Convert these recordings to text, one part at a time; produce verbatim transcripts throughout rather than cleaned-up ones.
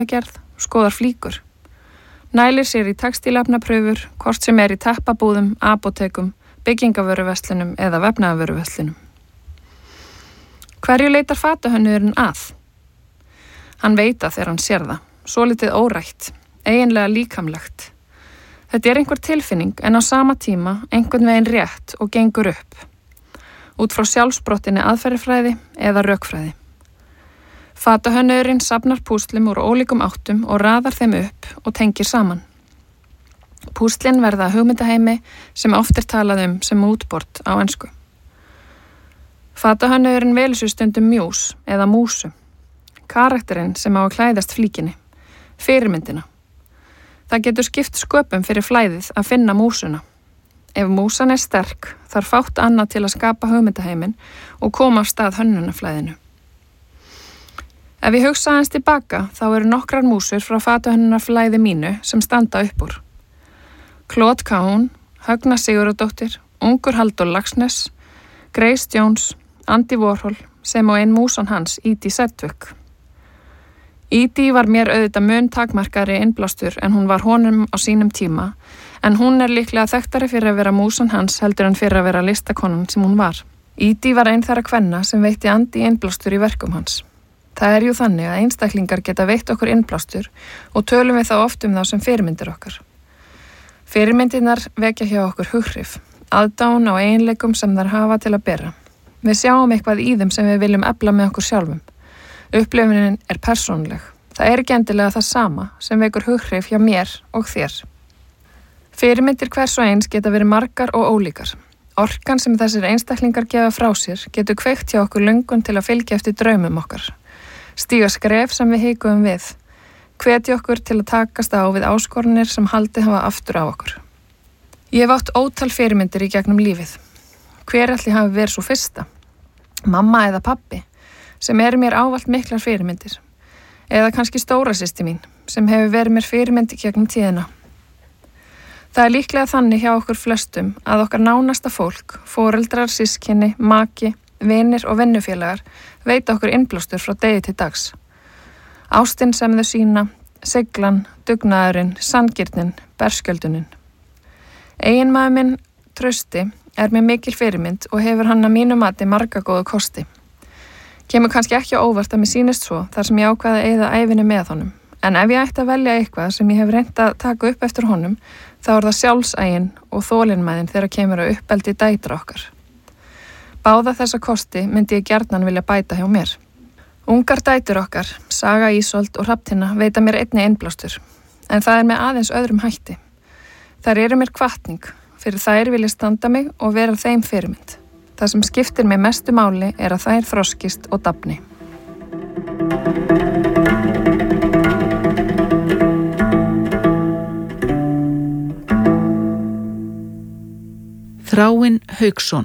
gerð, skoðar flíkur. Nælir sér í textílefnapröfur, hvort sem er í teppabúðum, apótekum, byggingavöruverslunum eða vefnaðavöruverslunum. Hverju leitar fatahönnuðurinn að? Hann veit að þegar hann sér það, svolítið órætt, eiginlega líkamlegt. Þetta er einhver tilfinning en á sama tíma einhvern veginn rétt og gengur upp. Út frá sjálfsbrottinni aðferðifræði eða rökfræði. Fatahönnuðurinn safnar púslum úr ólíkum áttum og raðar þeim upp og tengir saman. Púslin verða hugmyndaheimi sem oft er talað um sem útbort á ensku. Fatahönnuðurinn velur sér stundum mjús eða músu. Karakterinn sem á að klæðast flíkinni. Fyrirmyndina. Það getur skipt sköpum fyrir flæðið að finna músuna. Ef músan er sterk, þarf fátt annað til að skapa hugmyndaheimin og koma af stað hönnunarflæðinu. Ef ég hugsa aðeins tilbaka, þá eru nokkrar músur frá fatahönnunarflæði mínu sem standa upp úr. Claude Cahun, Högna Sigurðardóttir, Ungur Halldór Laxness, Grace Jones, Andy Warhol, sem og ein músan hans, Edie Sedgwick. Edie var mér auðvitað mun takmarkari innblástur en hún var honum á sínum tíma, en hún er líklega þekktari fyrir að vera músan hans heldur en fyrir að vera listakonan sem hún var. Edie var einn þeirra kvenna sem veitti Andy innblástur í verkum hans. Það er jú þannig að einstaklingar geta veitt okkur innblástur og tölum við þá oft um þá sem fyrirmyndir okkar. Fyrirmyndirnar vekja hjá okkur hughrif, aðdáun á eiginleikum sem þær hafa til að bera. Við sjáum eitthvað í þeim sem við viljum efla með okkur sjálfum. Upplifunin er persónuleg. Það er ekki endilega það sama sem vekur hughrif hjá mér og þér. Fyrirmyndir hvers og eins geta verið margar og ólíkar. Orkan sem þessir einstaklingar gefa frá sér getur kveikt hjá okkur löngun til að fylgja eftir draumum okkar. Stíga skref sem við hikuðum við. Hvetja okkur til að takast á við áskorunir sem haldið hafa aftur á okkur. Ég hef átt ótal fyrirmyndir í gegnum lífið. Hver ætli hafi verið svo fyrsta? Mamma eða pabbi, sem eru mér ávallt miklar fyrirmyndir. Eða kannski stóra systir mín, sem hefur verið mér fyrirmynd í gegnum tíðina. Það er líklega þannig hjá okkur flestum að okkar nánasta fólk, foreldrar, systkini, maki, vinir og vinnufélagar veita okkur innblástur frá degi til dags. Ástin sem þau sína, siglan, dugnaðurinn, sanngirnin, berskjöldunin. Eiginmaður minn, Trausti, er með mikil fyrirmynd og hefur hann að mínu mati marga góðu kosti. Kemur kannski ekki á óvart að mér sýnist svo þar sem ég ákvaði að eyða ævinni með honum. En ef ég ætti að velja eitthvað sem ég hef reynt að taka upp eftir honum, þá er það sjálfsægin og þolinmæðin þegar kemur að uppeldi dætra okkar. Báða þessa kosti myndi ég gjarnan vilja bæta hjá mér. Ungar dætur okkar, Saga Ísold og Hrafntinna veita mér einni innblástur, en það er með aðeins öðrum hætti. Þær eru mér hvatning, fyrir þær vil ég standa mig og vera þeim fyrirmynd. Það sem skiptir mig mestu máli er að þær þroskist og dafni. Þráinn Hauksson.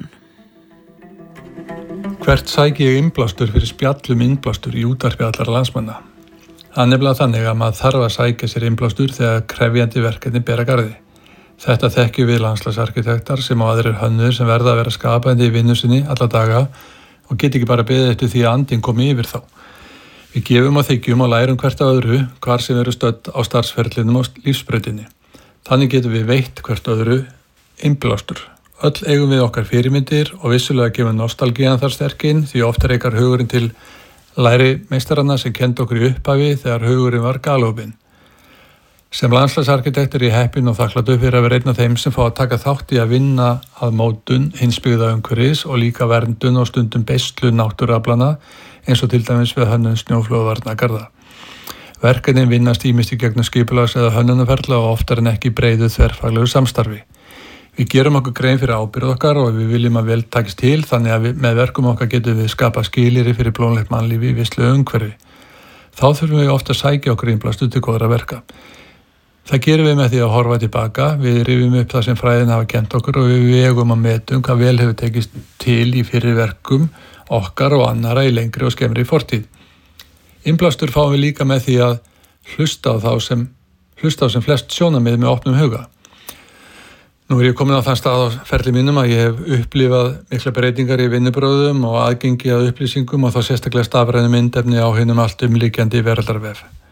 Hvert sæki ég innblástur fyrir spjallum innblástur í útvarpi allara landsmanna? Það er nefnilega þannig að maður þarf að sækja sér innblástur þegar krefjandi verkefni bera garði. Þetta þekkjum við landslagsarkitektar sem á aðrir hönnur sem verða að vera skapandi í vinnu sinni alla daga og get ekki bara beðið eftir því að andinn komi yfir þá. Við gefum og þykjum og lærum hvert af öðru hvar sem eru stödd á starfsferlinum og lífsbrautinni. Þannig getum við veitt hvert öðru innblástur. Öll eigum við okkar fyrirmyndir og vissulega gefum nostalgían þar sterkinn því oft reikar hugurinn til læri meistaranna sem kenndi okkur í upphafi þegar hugurinn var galopinn. Sem landslagsarkitektur er ég heppinn og þakklátur fyrir að vera einn af þeim sem fá að taka þátt í að vinna að mótun heimsbyggða umhverfis og líka verndun og stundum beislu náttúruaflanna eins og til dæmis við hönnun snjóflóðavarnargarða. Verkefnin vinnast ýmist í gegnum skipulags- eða hönnunarferla og oftar en ekki breiðu þverfaglegu samstarfi. Við gerum okkur grein fyrir ábyrgð okkar og við viljum að vel takist til þannig að við, með verkum okkar getum við skapað skilyrði fyrir blómlegt mannlífi í vistlu umhverfi. Þá þurfum við ofta að sækja okkur innblástur til góðra verka. Það gerum við með því að horfa tilbaka, við rifjum upp það sem fræðin hafa kennt okkur og við vegum að metum hvað vel hefur tekist til í fyrir verkum okkar og annara í lengri og skemmri fortíð. Innblástur fáum við líka með því að hlusta á þá sem, hlusta á sem flest sjónarmið með opnum huga. Nú er ég komin á þann stað á ferli mínum að ég hef upplifað mikla breytingar í vinnubrögðum og aðgengi að upplýsingum og þá sérstaklega stafrænu myndefni á hinum allt umlíkjandi veraldarvef.